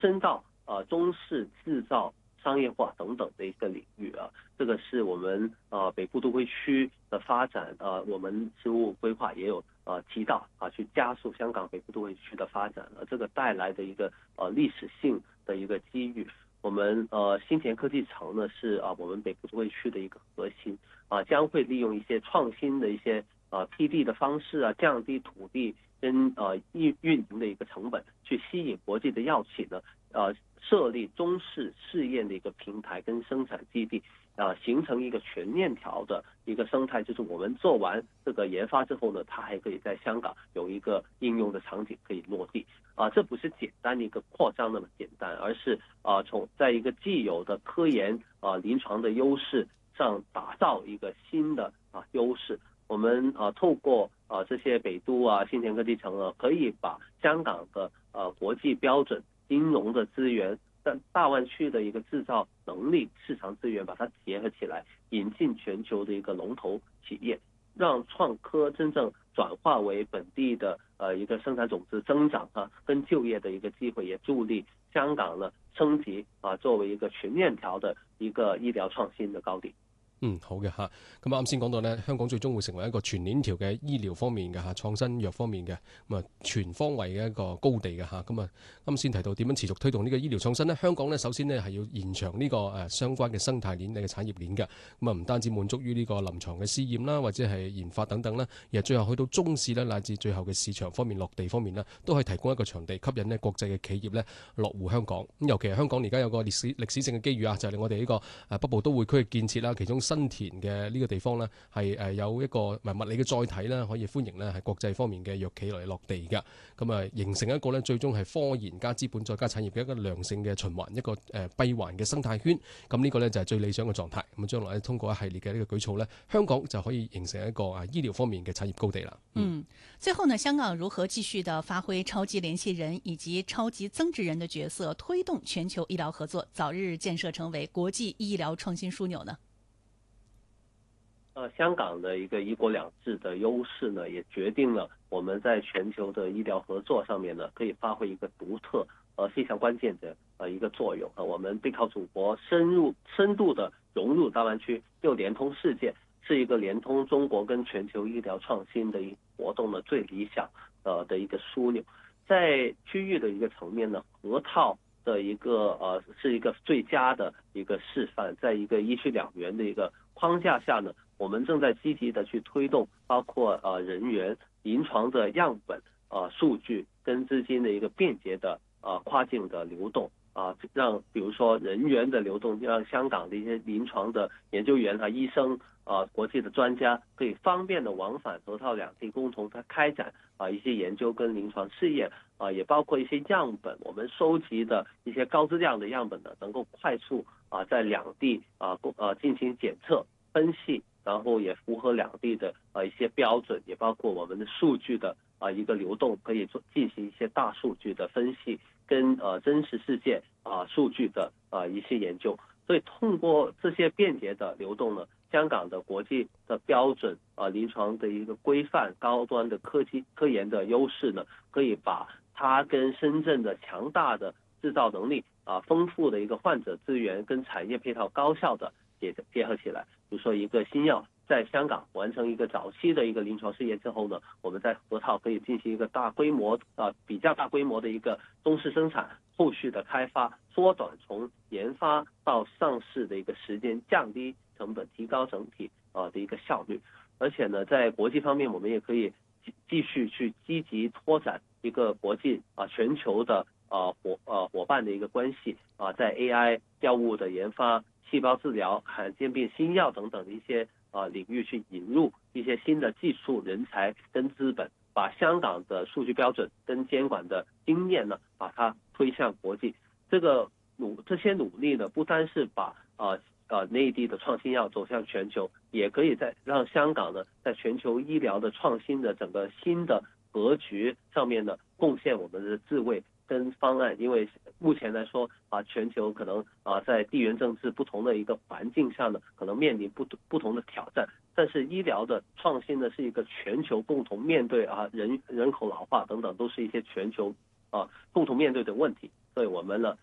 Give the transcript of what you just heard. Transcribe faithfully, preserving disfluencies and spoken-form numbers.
深到呃中式制造商业化等等的一个领域啊，这个是我们呃北部都会区的发展，呃我们实务规划也有呃提到啊，去加速香港北部都会区的发展，呃这个带来的一个呃历史性的一个机遇。我们呃新田科技城呢是啊我们北部都会区的一个核心啊，将会利用一些创新的一些呃批地的方式啊，降低土地跟呃运运营的一个成本，去吸引国际的药企呢呃设立中式试验的一个平台跟生产基地，呃形成一个全链条的一个生态，就是我们做完这个研发之后呢，它还可以在香港有一个应用的场景可以落地。啊、呃，这不是简单的一个扩张那么简单，而是啊、呃、从在一个既有的科研啊、呃、临床的优势上打造一个新的啊优势。我们啊、呃、透过啊、呃、这些北都啊新田科技城啊，可以把香港的呃国际标准金融的资源，在大湾区的一个制造能力、市场资源，把它结合起来，引进全球的一个龙头企业，让创科真正转化为本地的呃一个生产总值增长啊，跟就業的一個機會，也助力香港呢升級啊，作為一個全鏈條的一個醫療創新的高地。 嗯，好嘅嚇。咁啱先講到呢，香港最終會成為一個全鏈條嘅醫療方面嘅嚇，創新藥方面嘅咁啊全方位嘅一個高地嘅嚇。咁啊啱先提到點樣持續推動呢個醫療創新呢？香港呢首先呢係要延長呢個誒相關嘅生態鏈嘅產業鏈嘅。咁啊唔單止滿足於呢個臨床嘅試驗啦，或者係研發等等啦，而係最後去到中試啦，乃至最後嘅市場方面落地方面呢，都可以提供一個場地吸引呢國際嘅企業呢落戶香港。咁尤其係香港而家有個歷史歷史性嘅機遇啊，就係、是、我哋呢個誒北部都會區嘅建設啦，其中新田嘅呢個地方呢，係誒有一個物理嘅載體啦，可以歡迎呢係國際方面嘅藥企嚟落地㗎。咁啊形成一個呢最終係科研加資本再加產業嘅一個良性嘅循環，一個誒閉環嘅生態圈。咁呢個呢就係最理想嘅狀態。咁將來通過一系列嘅呢個舉措呢，香港就可以形成一個啊醫療方面嘅產業高地啦。 嗯，最後呢，香港如何繼續的發揮超級聯繫人以及超級增值人的角色，推動全球醫療合作早日建設成為國際醫療創新樞紐呢？ 呃，香港的一个一国两制的优势呢，也决定了我们在全球的医疗合作上面呢，可以发挥一个独特呃非常关键的呃一个作用啊。我们背靠祖国，深入深度的融入大湾区，又连通世界，是一个连通中国跟全球医疗创新的一活动的最理想呃的一个枢纽。在区域的一个层面呢，河套的一个呃是一个最佳的一个示范，在一个一区两园的一个框架下呢，我们正在积极的去推动，包括呃人员、临床的样本、呃数据跟资金的一个便捷的呃跨境的流动啊、呃，让比如说人员的流动，让香港的一些临床的研究员和医生啊、呃，国际的专家可以方便的往返河套两地，共同的开展啊、呃、一些研究跟临床试验啊、呃，也包括一些样本，我们收集的一些高质量的样本呢，能够快速啊、呃、在两地啊呃, 呃进行检测分析。然后也符合两地的呃一些标准，也包括我们的数据的啊、呃、一个流动，可以做进行一些大数据的分析，跟呃真实世界啊、呃、数据的啊、呃、一些研究。所以通过这些便捷的流动呢，香港的国际的标准啊、呃、临床的一个规范、高端的科技科研的优势呢，可以把它跟深圳的强大的制造能力啊、呃、丰富的一个患者资源跟产业配套高效的结结合起来。比如说一个新药在香港完成一个早期的一个临床试验之后呢，我们在河套可以进行一个大规模啊、呃、比较大规模的一个中式生产，后续的开发，缩短从研发到上市的一个时间，降低成本，提高整体啊、呃、的一个效率。而且呢，在国际方面，我们也可以继续去积极拓展一个国际啊、呃、全球的啊伙呃伙伴的一个关系啊、呃，在 A I 药物的研发、细胞治疗、罕见病新药等等的一些呃领域去引入一些新的技术人才跟资本，把香港的数据标准跟监管的经验呢，把它推向国际。这个努这些努力呢，不单是把呃呃内地的创新药走向全球，也可以在让香港呢在全球医疗的创新的整个新的格局上面呢，贡献我们的智慧跟方案。因为目前来说啊，全球可能啊在地缘政治不同的一个环境下呢，可能面临不不同的挑战。但是医疗的创新呢，是一个全球共同面对啊人人口老化等等，都是一些全球啊共同面对的问题。 所以我们呢